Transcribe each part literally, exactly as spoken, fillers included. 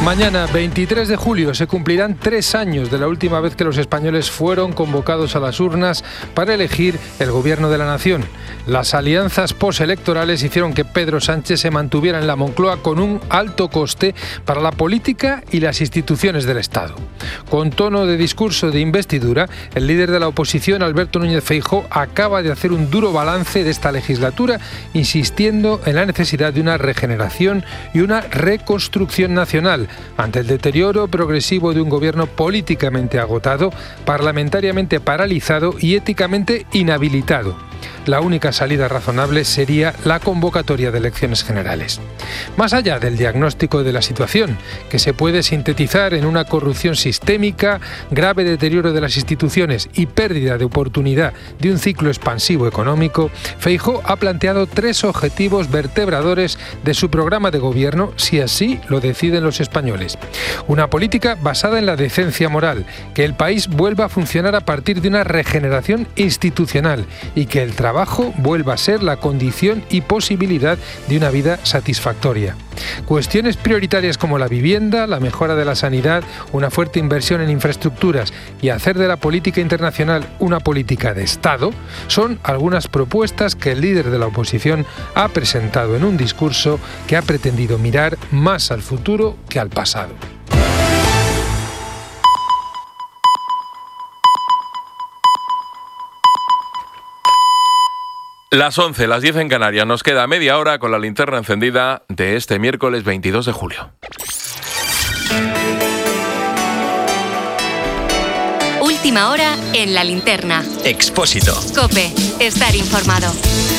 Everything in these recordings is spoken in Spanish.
Mañana, veintitrés de julio, se cumplirán tres años de la última vez que los españoles fueron convocados a las urnas para elegir el gobierno de la nación. Las alianzas postelectorales hicieron que Pedro Sánchez se mantuviera en la Moncloa con un alto coste para la política y las instituciones del Estado. Con tono de discurso de investidura, el líder de la oposición, Alberto Núñez Feijóo, acaba de hacer un duro balance de esta legislatura, insistiendo en la necesidad de una regeneración y una reconstrucción nacional ante el deterioro progresivo de un gobierno políticamente agotado, parlamentariamente paralizado y éticamente inhabilitado. La única salida razonable sería la convocatoria de elecciones generales. Más allá del diagnóstico de la situación, que se puede sintetizar en una corrupción sistémica, grave deterioro de las instituciones y pérdida de oportunidad de un ciclo expansivo económico, Feijóo ha planteado tres objetivos vertebradores de su programa de gobierno, si así lo deciden los españoles. Una política basada en la decencia moral, que el país vuelva a funcionar a partir de una regeneración institucional y que el trabajo vuelva a ser la condición y posibilidad de una vida satisfactoria. Cuestiones prioritarias como la vivienda, la mejora de la sanidad, una fuerte inversión en infraestructuras y hacer de la política internacional una política de Estado son algunas propuestas que el líder de la oposición ha presentado en un discurso que ha pretendido mirar más al futuro que al pasado. Las once, las diez en Canarias. Nos queda media hora con la linterna encendida de este miércoles veintidós de julio. Última hora en la linterna. Expósito. COPE. Estar informado.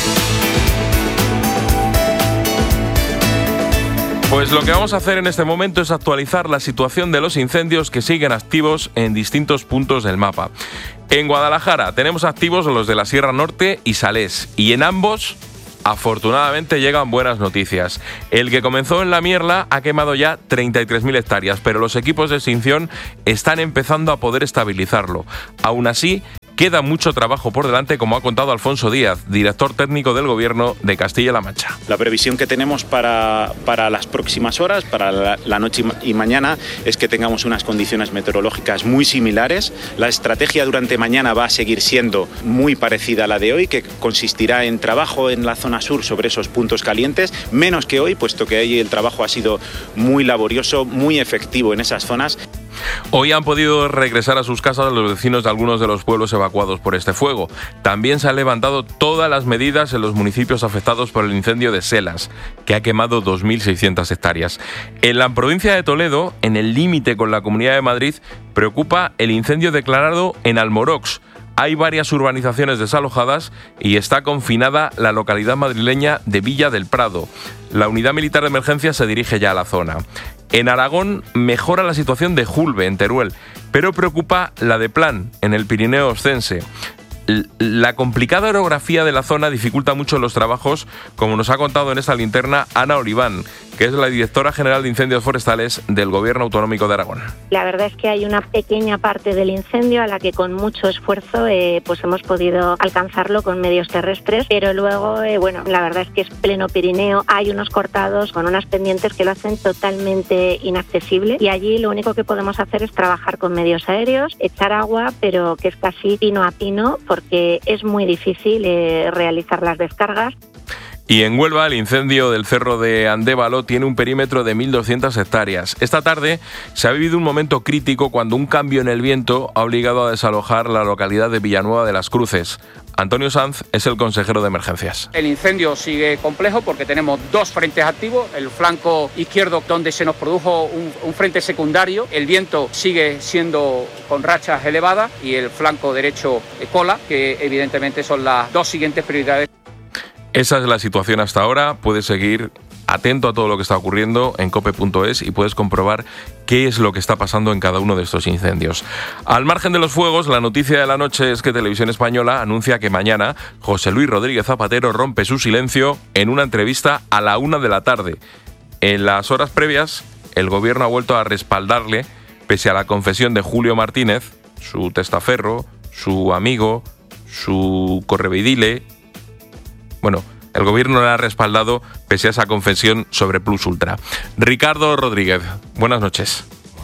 Pues lo que vamos a hacer en este momento es actualizar la situación de los incendios que siguen activos en distintos puntos del mapa. En Guadalajara tenemos activos los de la Sierra Norte y Salés, y en ambos, afortunadamente, llegan buenas noticias. El que comenzó en La Mierla ha quemado ya treinta y tres mil hectáreas, pero los equipos de extinción están empezando a poder estabilizarlo. Aún así, queda mucho trabajo por delante, como ha contado Alfonso Díaz, director técnico del Gobierno de Castilla-La Mancha. La previsión que tenemos para, para las próximas horas, para la, la noche y mañana, es que tengamos unas condiciones meteorológicas muy similares. La estrategia durante mañana va a seguir siendo muy parecida a la de hoy, que consistirá en trabajo en la zona sur sobre esos puntos calientes, menos que hoy, puesto que ahí el trabajo ha sido muy laborioso, muy efectivo en esas zonas. Hoy han podido regresar a sus casas los vecinos de algunos de los pueblos evacuados por este fuego. También se han levantado todas las medidas en los municipios afectados por el incendio de Selas, que ha quemado dos mil seiscientas hectáreas. En la provincia de Toledo, en el límite con la Comunidad de Madrid, preocupa el incendio declarado en Almorox. Hay varias urbanizaciones desalojadas y está confinada la localidad madrileña de Villa del Prado. La unidad militar de emergencia se dirige ya a la zona. En Aragón mejora la situación de Julbe, en Teruel, pero preocupa la de Plan, en el Pirineo Oscense. La complicada orografía de la zona dificulta mucho los trabajos, como nos ha contado en esta linterna Ana Oliván, que es la directora general de incendios forestales del Gobierno Autonómico de Aragón. La verdad es que hay una pequeña parte del incendio a la que con mucho esfuerzo eh, pues hemos podido alcanzarlo con medios terrestres, pero luego, eh, bueno, la verdad es que es pleno Pirineo, hay unos cortados con unas pendientes que lo hacen totalmente inaccesible, y allí lo único que podemos hacer es trabajar con medios aéreos, echar agua, pero que es casi pino a pino, porque es muy difícil eh, realizar las descargas. Y en Huelva, el incendio del Cerro de Andévalo tiene un perímetro de mil doscientas hectáreas. Esta tarde se ha vivido un momento crítico cuando un cambio en el viento ha obligado a desalojar la localidad de Villanueva de las Cruces. Antonio Sanz es el consejero de emergencias. El incendio sigue complejo porque tenemos dos frentes activos. El flanco izquierdo, donde se nos produjo un, un frente secundario, el viento sigue siendo con rachas elevadas, y el flanco derecho, cola, que evidentemente son las dos siguientes prioridades. Esa es la situación hasta ahora. Puedes seguir atento a todo lo que está ocurriendo en cope punto es y puedes comprobar qué es lo que está pasando en cada uno de estos incendios. Al margen de los fuegos, la noticia de la noche es que Televisión Española anuncia que mañana José Luis Rodríguez Zapatero rompe su silencio en una entrevista a la una de la tarde. En las horas previas, el gobierno ha vuelto a respaldarle, pese a la confesión de Julio Martínez, su testaferro, su amigo, su correveidile. Bueno, el gobierno la ha respaldado pese a esa confesión sobre Plus Ultra. Ricardo Rodríguez, buenas noches.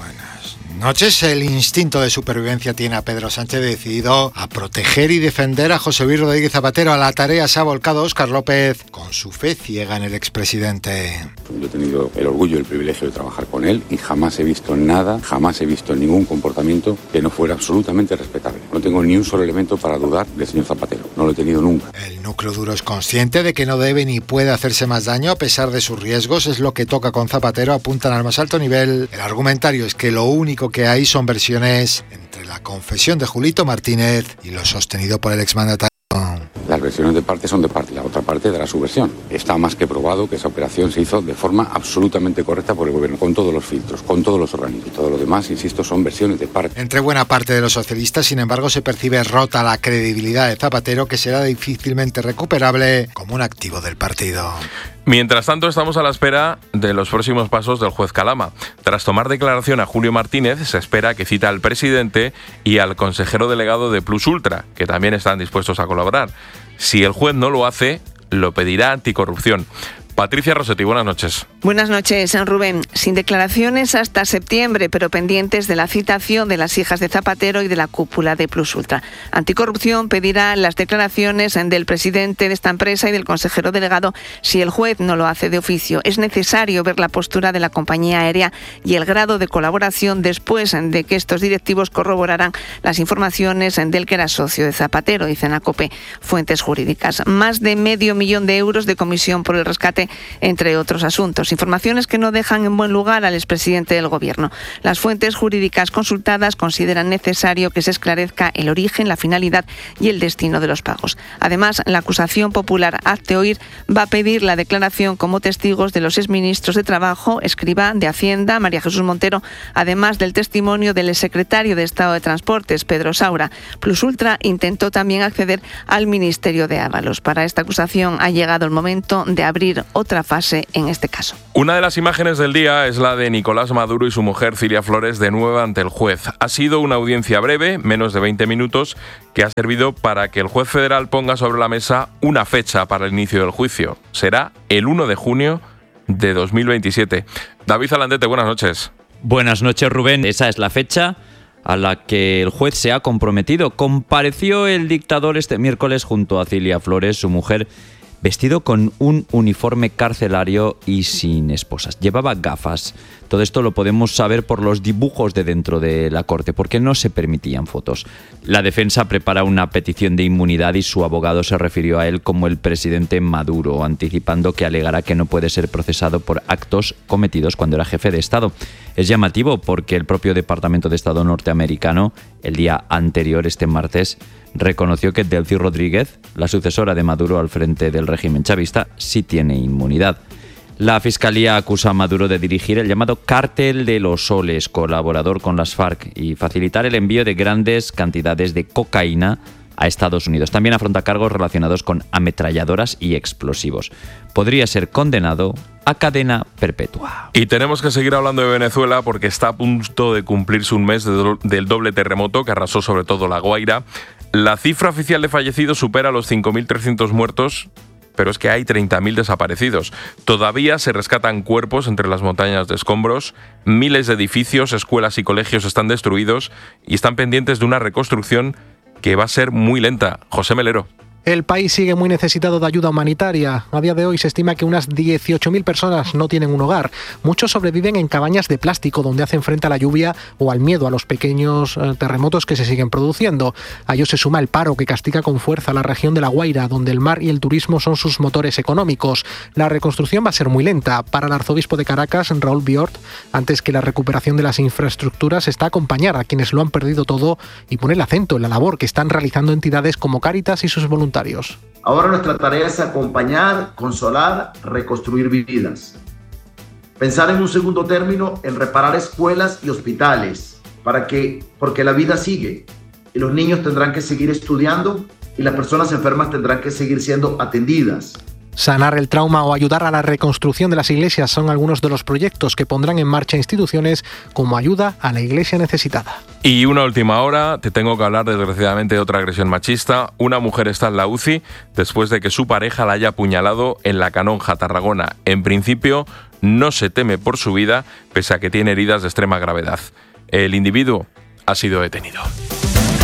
Noches, el instinto de supervivencia tiene a Pedro Sánchez decidido a proteger y defender a José Luis Rodríguez Zapatero. A la tarea se ha volcado Óscar López con su fe ciega en el expresidente. Yo he tenido el orgullo y el privilegio de trabajar con él y jamás he visto nada, jamás he visto ningún comportamiento que no fuera absolutamente respetable. No tengo ni un solo elemento para dudar del señor Zapatero, no lo he tenido nunca. El núcleo duro es consciente de que no debe ni puede hacerse más daño a pesar de sus riesgos. Es lo que toca con Zapatero, apuntan al más alto nivel. El argumentario es que lo único que hay son versiones entre la confesión de Julito Martínez y lo sostenido por el exmandatario. Las versiones de parte son de parte, la otra parte dará su versión. Está más que probado que esa operación se hizo de forma absolutamente correcta por el gobierno, con todos los filtros, con todos los organismos. Y todo lo demás, insisto, son versiones de parte. Entre buena parte de los socialistas, sin embargo, se percibe rota la credibilidad de Zapatero, que será difícilmente recuperable como un activo del partido. Mientras tanto, estamos a la espera de los próximos pasos del juez Calama. Tras tomar declaración a Julio Martínez, se espera que cita al presidente y al consejero delegado de Plus Ultra, que también están dispuestos a colaborar. Si el juez no lo hace, lo pedirá Anticorrupción. Patricia Rossetti, buenas noches. Buenas noches, Rubén. Sin declaraciones hasta septiembre, pero pendientes de la citación de las hijas de Zapatero y de la cúpula de Plus Ultra. Anticorrupción pedirá las declaraciones del presidente de esta empresa y del consejero delegado si el juez no lo hace de oficio. Es necesario ver la postura de la compañía aérea y el grado de colaboración después de que estos directivos corroboraran las informaciones del que era socio de Zapatero, dicen a COPE fuentes jurídicas. Más de medio millón de euros de comisión por el rescate, entre otros asuntos. Informaciones que no dejan en buen lugar al expresidente del Gobierno. Las fuentes jurídicas consultadas consideran necesario que se esclarezca el origen, la finalidad y el destino de los pagos. Además, la acusación popular Hazte Oír va a pedir la declaración como testigos de los exministros de Trabajo, Escrivá, de Hacienda, María Jesús Montero, además del testimonio del exsecretario de Estado de Transportes, Pedro Saura. Plus Ultra intentó también acceder al Ministerio de Ábalos. Para esta acusación ha llegado el momento de abrir otra fase en este caso. Una de las imágenes del día es la de Nicolás Maduro y su mujer Cilia Flores de nuevo ante el juez. Ha sido una audiencia breve, menos de veinte minutos, que ha servido para que el juez federal ponga sobre la mesa una fecha para el inicio del juicio. Será el uno de junio de dos mil veintisiete. David Alandete, buenas noches. Buenas noches, Rubén. Esa es la fecha a la que el juez se ha comprometido. Compareció el dictador este miércoles junto a Cilia Flores, su mujer, vestido con un uniforme carcelario y sin esposas. Llevaba gafas. Todo esto lo podemos saber por los dibujos de dentro de la corte, porque no se permitían fotos. La defensa prepara una petición de inmunidad y su abogado se refirió a él como el presidente Maduro, anticipando que alegará que no puede ser procesado por actos cometidos cuando era jefe de Estado. Es llamativo porque el propio Departamento de Estado norteamericano, el día anterior, este martes, reconoció que Delcy Rodríguez, la sucesora de Maduro al frente del régimen chavista, sí tiene inmunidad. La Fiscalía acusa a Maduro de dirigir el llamado Cártel de los Soles, colaborador con las FARC, y facilitar el envío de grandes cantidades de cocaína a Estados Unidos. También afronta cargos relacionados con ametralladoras y explosivos. Podría ser condenado a cadena perpetua. Y tenemos que seguir hablando de Venezuela porque está a punto de cumplirse un mes de do- del doble terremoto que arrasó sobre todo La Guaira. La cifra oficial de fallecidos supera los cinco mil trescientos muertos, pero es que hay treinta mil desaparecidos. Todavía se rescatan cuerpos entre las montañas de escombros, miles de edificios, escuelas y colegios están destruidos y están pendientes de una reconstrucción que va a ser muy lenta. José Melero. El país sigue muy necesitado de ayuda humanitaria. A día de hoy se estima que unas dieciocho mil personas no tienen un hogar. Muchos sobreviven en cabañas de plástico donde hacen frente a la lluvia o al miedo a los pequeños eh, terremotos que se siguen produciendo. A ello se suma el paro que castiga con fuerza la región de La Guaira, donde el mar y el turismo son sus motores económicos. La reconstrucción va a ser muy lenta. Para el arzobispo de Caracas, Raúl Biort, antes que la recuperación de las infraestructuras está acompañar a quienes lo han perdido todo y poner el acento en la labor que están realizando entidades como Cáritas y sus voluntarios. Ahora nuestra tarea es acompañar, consolar, reconstruir vidas. Pensar en un segundo término en reparar escuelas y hospitales, para que, porque la vida sigue y los niños tendrán que seguir estudiando y las personas enfermas tendrán que seguir siendo atendidas. Sanar el trauma o ayudar a la reconstrucción de las iglesias son algunos de los proyectos que pondrán en marcha instituciones como ayuda a la iglesia necesitada. Y una última hora, te tengo que hablar desgraciadamente de otra agresión machista. Una mujer está en la U C I después de que su pareja la haya apuñalado en La Canonja, Tarragona. En principio, no se teme por su vida, pese a que tiene heridas de extrema gravedad. El individuo ha sido detenido.